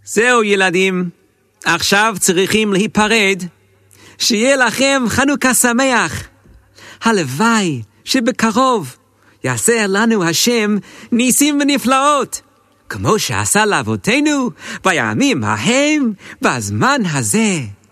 זהו ילדים, עכשיו צריכים להיפרד. שיהיה לכם חנוכה שמח. הלוואי שבקרוב יעשה לנו השם ניסים ונפלאות, כמו שעשה לאבותינו בימים ההם בזמן הזה.